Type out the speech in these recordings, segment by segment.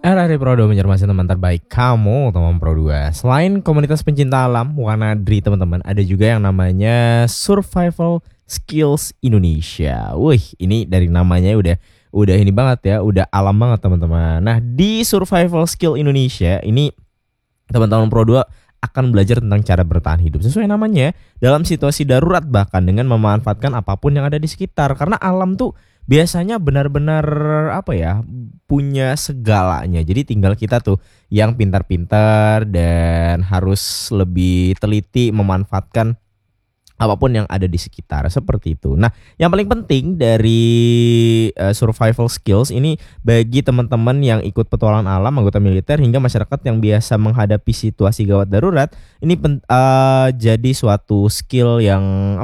RRI Pro 2 mencermati teman terbaik kamu, teman Pro 2. Selain komunitas pencinta alam, Wanadri teman-teman, ada juga yang namanya Survival Skills Indonesia. Wih, ini dari namanya udah ini banget ya, udah alam banget teman-teman. Nah, di Survival Skill Indonesia ini teman-teman Pro 2 akan belajar tentang cara bertahan hidup sesuai namanya dalam situasi darurat, bahkan dengan memanfaatkan apapun yang ada di sekitar. Karena alam tuh biasanya benar-benar punya segalanya. Jadi tinggal kita tuh yang pintar-pintar dan harus lebih teliti memanfaatkan apapun yang ada di sekitar, seperti itu. Nah, yang paling penting dari survival skills ini bagi teman-teman yang ikut petualangan alam, anggota militer hingga masyarakat yang biasa menghadapi situasi gawat darurat, ini jadi suatu skill yang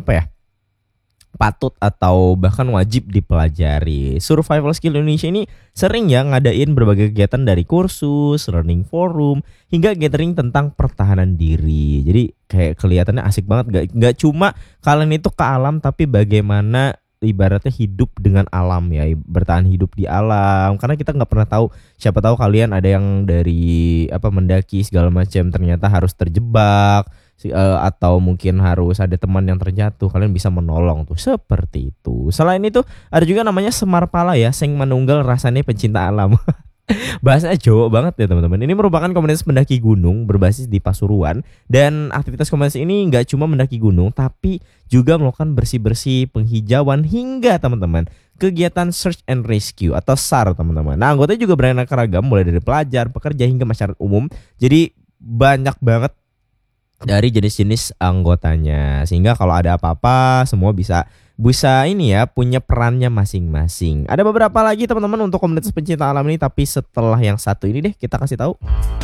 patut atau bahkan wajib dipelajari. Survival Skill Indonesia ini sering ya ngadain berbagai kegiatan dari kursus, learning forum, hingga gathering tentang pertahanan diri. Jadi kayak kelihatannya asik banget. Gak cuma kalian itu ke alam, tapi bagaimana ibaratnya hidup dengan alam ya, bertahan hidup di alam. Karena kita nggak pernah tahu, siapa tahu kalian ada yang dari mendaki segala macam ternyata harus terjebak, atau mungkin harus ada teman yang terjatuh, kalian bisa menolong tuh, seperti itu. Selain itu ada juga namanya Semarpala ya, Seng Manunggal rasanya pencinta alam. Bahasanya Jawa banget ya teman-teman. Ini merupakan komunitas pendaki gunung berbasis di Pasuruan, dan aktivitas komunitas ini nggak cuma mendaki gunung, tapi juga melakukan bersih-bersih, penghijauan, hingga teman-teman kegiatan search and rescue atau SAR teman-teman. Nah, anggotanya juga beraneka ragam, mulai dari pelajar, pekerja, hingga masyarakat umum. Jadi banyak banget dari jenis-jenis anggotanya, sehingga kalau ada apa-apa semua bisa ini ya, punya perannya masing-masing. Ada beberapa lagi teman-teman untuk komunitas pencinta alam ini, tapi setelah yang satu ini deh kita kasih tahu.